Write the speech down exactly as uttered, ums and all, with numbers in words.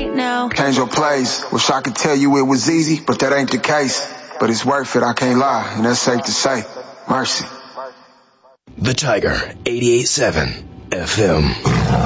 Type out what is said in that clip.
right now. Change your place. Wish I could tell you it was easy, but that ain't the case. But it's worth it, I can't lie, and that's safe to say. Mercy. The Tiger, eighty-eight point seven F M.